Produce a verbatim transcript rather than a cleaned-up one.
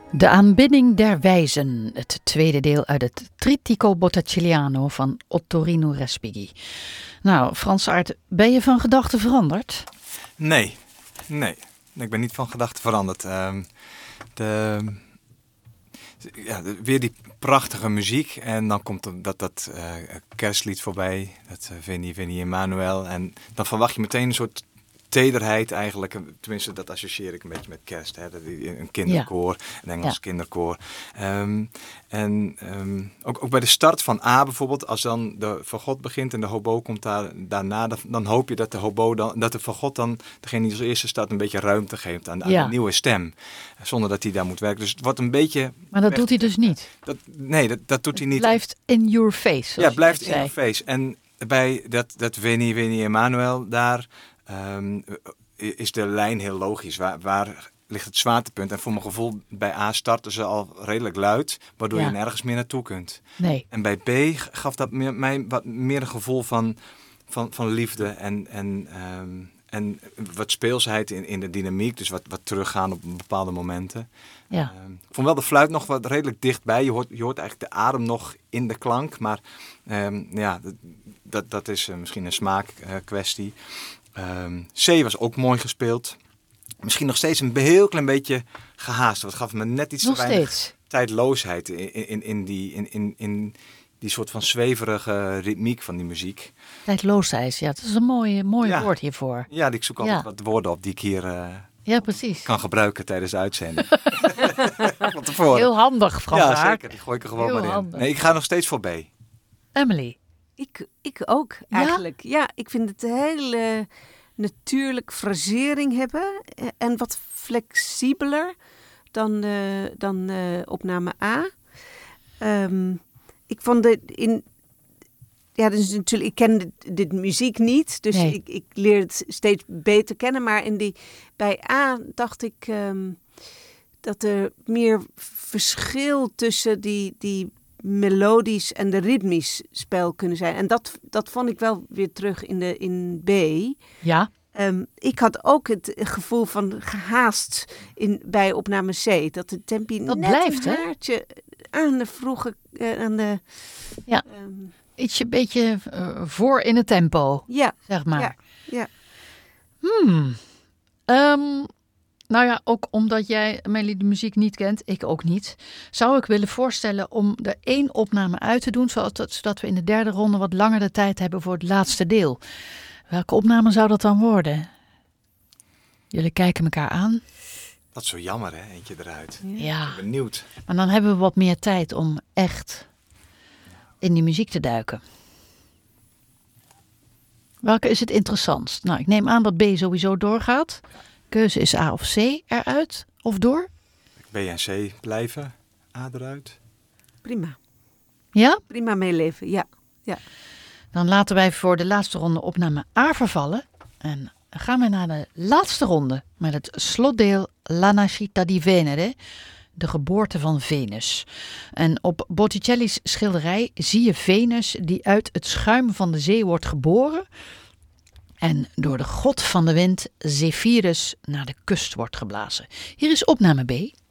De aanbidding der wijzen, het tweede deel uit het Trittico Botticelliano van Ottorino Respighi. Nou, Frans Aert, ben je van gedachten veranderd? Nee, nee. Ik ben niet van gedachten veranderd. Uh, de, ja, de, weer die prachtige muziek en dan komt dat, dat uh, kerstlied voorbij, dat uh, Veni Veni Emmanuel. En dan verwacht je meteen een soort tederheid eigenlijk, tenminste dat associeer ik een beetje met kerst. Hè? Een kinderkoor, ja. Een Engels ja. kinderkoor. Um, en um, ook, ook bij de start van A bijvoorbeeld, als dan de fagot begint en de hobo komt daar, daarna, dan, dan hoop je dat de hobo dan, dat de fagot dan, degene die als eerste staat, een beetje ruimte geeft aan, aan ja. de nieuwe stem. Zonder dat hij daar moet werken. Dus het wordt een beetje... Maar dat weg, doet hij dus niet? Dat, nee, dat, dat doet hij niet. Het blijft in your face. Ja, het blijft in your face. En bij dat, dat Veni Veni Emmanuel daar... Um, is de lijn heel logisch. Waar, waar ligt het zwaartepunt? En voor mijn gevoel bij A starten ze al redelijk luid, waardoor ja. je nergens meer naartoe kunt. Nee. En bij B gaf dat meer, mij wat meer een gevoel van, van, van liefde en, en, um, en wat speelsheid in, in de dynamiek. Dus wat, wat teruggaan op bepaalde momenten. Ja. Um, ik vond wel de fluit nog wat redelijk dichtbij. Je hoort, je hoort eigenlijk de adem nog in de klank. Maar um, ja, dat, dat, dat is uh, misschien een smaakkwestie. Uh, Um, C was ook mooi gespeeld. Misschien nog steeds een heel klein beetje gehaast. Dat gaf me net iets nog te weinig steeds. tijdloosheid in, in, in, die, in, in, in die soort van zweverige ritmiek van die muziek. Tijdloosheid, ja, dat is een mooi, mooi ja. woord hiervoor. Ja, ik zoek altijd ja. wat woorden op die ik hier uh, ja, precies. kan gebruiken tijdens de uitzending. Van tevoren. Heel handig, Frans Aert. Ja, zeker. Die gooi ik er gewoon heel maar in. Handig. Nee, ik ga nog steeds voor B. Emily. Ik, ik ook, eigenlijk. Ja, ja ik vind het een hele natuurlijk frasering hebben en wat flexibeler dan, uh, dan uh, opname A. Um, ik vond het in... Ja, dus natuurlijk, ik ken dit, dit muziek niet, dus nee. ik, ik leer het steeds beter kennen. Maar in die, bij A dacht ik um, dat er meer verschil tussen die... die melodisch en de ritmisch spel kunnen zijn. En dat, dat vond ik wel weer terug in, de, in B. Ja. Um, ik had ook het gevoel van gehaast in, bij opname C. Dat de tempi dat net blijft, een haartje aan de vroege... Uh, aan de, ja, um, ietsje beetje uh, voor in het tempo. Ja. Zeg maar. Ja. ja. Hmm. Um, Nou ja, ook omdat jij, Amélie, de muziek niet kent, ik ook niet, zou ik willen voorstellen om er één opname uit te doen, zodat we in de derde ronde wat langer de tijd hebben voor het laatste deel. Welke opname zou dat dan worden? Jullie kijken elkaar aan. Dat is zo jammer, hè? Eentje eruit. Ja. Ik ben benieuwd. Maar dan hebben we wat meer tijd om echt in die muziek te duiken. Welke is het interessantst? Nou, ik neem aan dat B sowieso doorgaat. Keuze is A of C eruit of door? B en C blijven, A eruit. Prima. Ja? Prima meeleven, ja. ja. Dan laten wij voor de laatste ronde opname A vervallen. En dan gaan we naar de laatste ronde met het slotdeel La Nascita di Venere, de geboorte van Venus. En op Botticelli's schilderij zie je Venus die uit het schuim van de zee wordt geboren en door de god van de wind, Zephyrus, naar de kust wordt geblazen. Hier is opname B.